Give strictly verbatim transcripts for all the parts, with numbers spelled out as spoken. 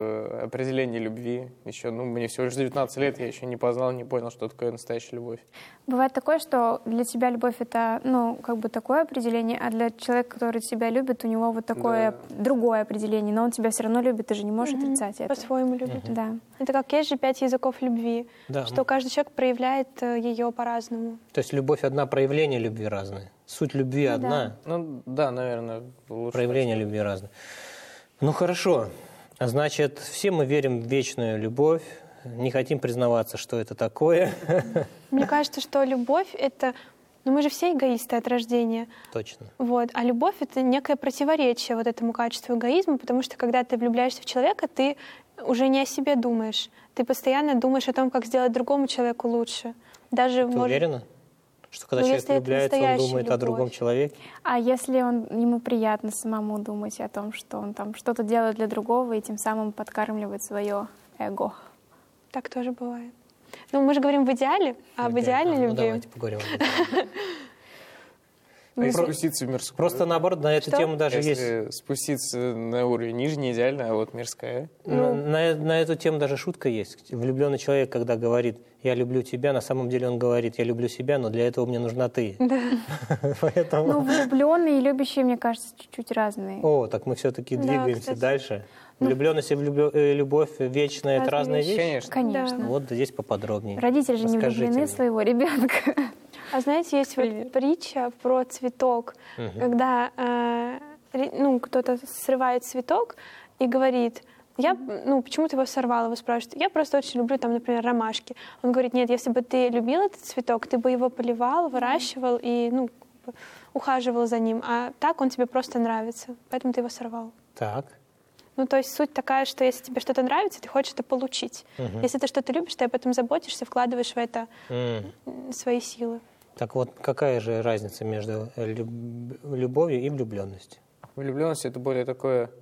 определение любви. Еще, ну, мне всего лишь девятнадцать лет, я еще не познал, не понял, что такое настоящая любовь. Бывает такое, что для тебя любовь — это, ну, как бы такое определение, а для человека, который тебя любит, у него вот такое да. другое определение, но он тебя все равно любит, ты же не можешь mm-hmm. отрицать это. По-своему любит. Mm-hmm. Да. Это как есть же пять языков любви, да. что каждый человек проявляет ее по-разному. То есть любовь одна, проявление любви разные. Суть любви да. одна. Ну да, наверное, лучше. Проявление любви разные. Ну хорошо. Значит, все мы верим в вечную любовь, не хотим признаваться, что это такое. Мне кажется, что любовь — это... Ну, мы же все эгоисты от рождения. Точно. Вот. А любовь — это некое противоречие вот этому качеству эгоизма, потому что когда ты влюбляешься в человека, ты уже не о себе думаешь. Ты постоянно думаешь о том, как сделать другому человеку лучше. Даже ты может... уверена? Что когда ну, человек влюбляется, он думает любовь. о другом человеке? А если он, ему приятно самому думать о том, что он там что-то делает для другого и тем самым подкармливает свое эго? Так тоже бывает. Ну, мы же говорим в идеале, а в идеальной а, любви... Ну, давайте поговорим об этом. А если спуститься в мирскую? Просто наоборот, на эту Что? тему даже если есть... спуститься на уровень ниже, не идеально, а вот мирская. Ну... На, на эту тему даже шутка есть. Влюбленный человек, когда говорит «я люблю тебя», на самом деле он говорит «я люблю себя, но для этого мне нужна ты». Да. Поэтому... Ну, влюбленные и любящие, мне кажется, чуть-чуть разные. О, так мы все-таки да, двигаемся кстати. дальше. Влюбленность и влюб... любовь вечная — это разные вещи? Конечно. Конечно. Да. Вот здесь поподробнее. Родители же не влюблены в своего ребенка. А знаете, есть вот притча про цветок, Угу. когда э, ну, кто-то срывает цветок и говорит, я, ну, почему ты его сорвал, его спрашивают, я просто очень люблю, там, например, ромашки. Он говорит, нет, если бы ты любил этот цветок, ты бы его поливал, выращивал и, ну, ухаживал за ним, а так он тебе просто нравится, поэтому ты его сорвал. Так. Ну, то есть суть такая, что если тебе что-то нравится, ты хочешь это получить. Угу. Если ты что-то любишь, ты об этом заботишься, вкладываешь в это Mm. свои силы. Так вот, какая же разница между люб... любовью и влюбленностью? Влюбленность — это более такое...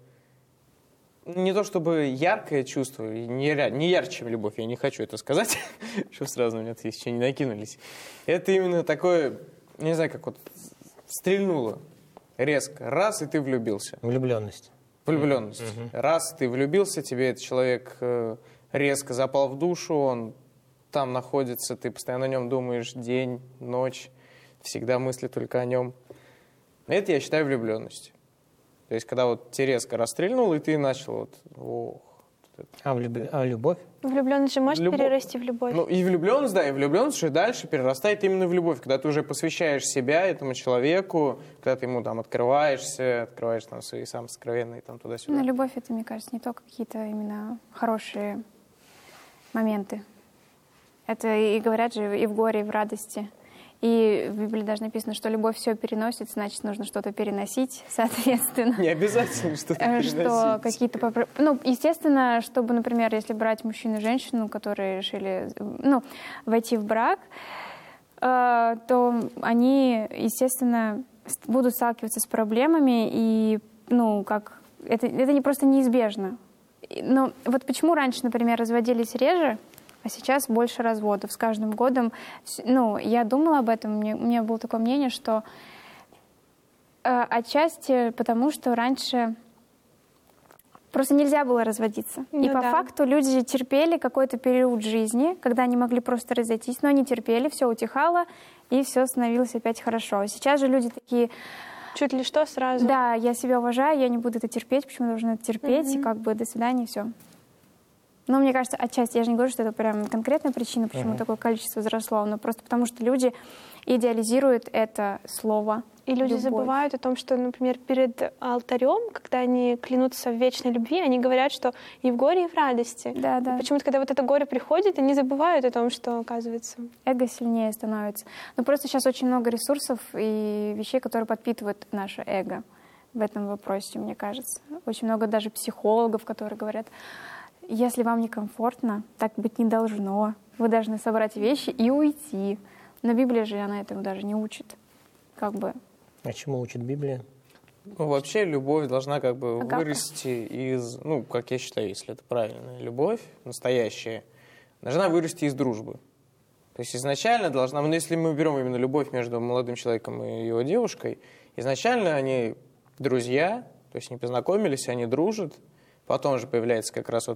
Не то чтобы яркое чувство, не, ря... не ярче, чем любовь, я не хочу это сказать, чтобы сразу на меня еще не накинулись. Это именно такое, не знаю, как вот стрельнуло резко, раз, и ты влюбился. Влюбленность. Влюбленность. Mm-hmm. Раз ты влюбился, тебе этот человек резко запал в душу, он там находится, ты постоянно о нем думаешь день, ночь, всегда мысли только о нем. Это я считаю влюбленностью. То есть, когда вот тебе резко расстрельнул, и ты начал вот... Ох, а, влюб... а любовь? Влюбленность же может Любовь. перерасти в любовь. Ну, и влюбленность, да, и влюбленность уже дальше перерастает именно в любовь, когда ты уже посвящаешь себя этому человеку, когда ты ему там открываешься, открываешь там свои самые сокровенные там туда-сюда. Ну, любовь — это, мне кажется, не только какие-то именно хорошие моменты. Это и говорят же и в горе, и в радости. И в Библии даже написано, что любовь все переносит, значит, нужно что-то переносить, соответственно. Не обязательно что-то переносить. Что какие-то... Ну, естественно, чтобы, например, если брать мужчину и женщину, которые решили, ну, войти в брак, то они, естественно, будут сталкиваться с проблемами, и, ну, как... Это, это не просто неизбежно. Но вот почему раньше, например, разводились реже, а сейчас больше разводов. С каждым годом, ну, я думала об этом, мне, у меня было такое мнение, что э, отчасти потому, что раньше просто нельзя было разводиться. Ну, и по да. факту люди терпели какой-то период жизни, когда они могли просто разойтись, но они терпели, все утихало, и все становилось опять хорошо. Сейчас же люди такие... Чуть ли что сразу. Да, я себя уважаю, я не буду это терпеть, почему я должна это терпеть, mm-hmm. и как бы до свидания, все. Но мне кажется, отчасти, я же не говорю, что это прям конкретная причина, почему uh-huh. такое количество возросло, но просто потому, что люди идеализируют это слово. И люди любовь. забывают о том, что, например, перед алтарем, когда они клянутся в вечной любви, они говорят, что и в горе, и в радости. Да, да. И почему-то, когда вот это горе приходит, они забывают о том, что, оказывается... Эго сильнее становится. Но просто сейчас очень много ресурсов и вещей, которые подпитывают наше эго в этом вопросе, мне кажется. Очень много даже психологов, которые говорят... Если вам некомфортно, так быть не должно. Вы должны собрать вещи и уйти. Но Библия же она этому даже не учит. Как бы. А чему учит Библия? Ну, вообще любовь должна как бы а вырасти как? из... Ну, как я считаю, если это правильная любовь, настоящая, должна вырасти из дружбы. То есть изначально должна... Ну, если мы берем именно любовь между молодым человеком и его девушкой, изначально они друзья, то есть они познакомились, они дружат. Потом же появляется как раз вот